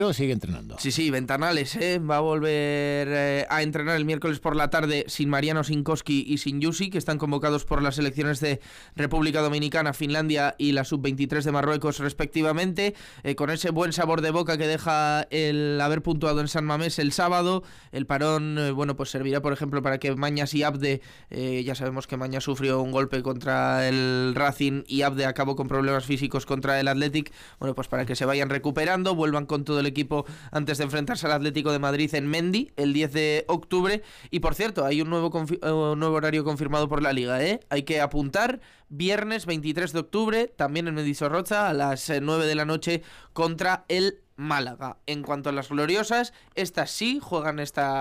Pero sigue entrenando. Sí, Ventanales, va a volver a entrenar el miércoles por la tarde sin Mariano Sinkowski y sin Yusi, que están convocados por las selecciones de República Dominicana, Finlandia y la Sub-23 de Marruecos respectivamente, con ese buen sabor de boca que deja el haber puntuado en San Mamés el sábado. El parón, pues servirá por ejemplo para que Mañas y Abde, ya sabemos que Mañas sufrió un golpe contra el Racing y Abde acabó con problemas físicos contra el Athletic, pues para que se vayan recuperando, vuelvan con todo el equipo antes de enfrentarse al Atlético de Madrid en Mendy el 10 de octubre. Y por cierto, hay un nuevo horario confirmado por la Liga, hay que apuntar: viernes 23 de octubre, también en Mendizorroza, a las 9 de la noche contra el Málaga. En cuanto a las gloriosas, estas sí juegan esta